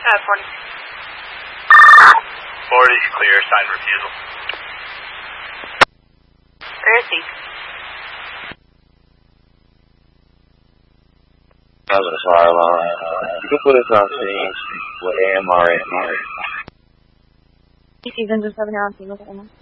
40. 40's clear, sign refusal. Where is he? I was in the fire line. You can put us on scene with AMR. Seasons of 7 hours.